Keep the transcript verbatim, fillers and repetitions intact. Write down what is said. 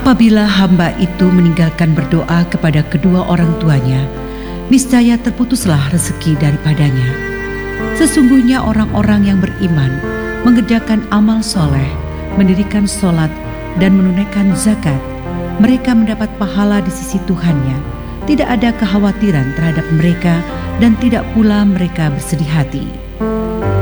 Apabila hamba itu meninggalkan berdoa kepada kedua orang tuanya, niscaya terputuslah rezeki daripadanya. Sesungguhnya orang-orang yang beriman mengerjakan amal soleh, mendirikan sholat, dan menunaikan zakat, mereka mendapat pahala di sisi Tuhannya. Tidak ada kekhawatiran terhadap mereka dan tidak pula mereka bersedih hati.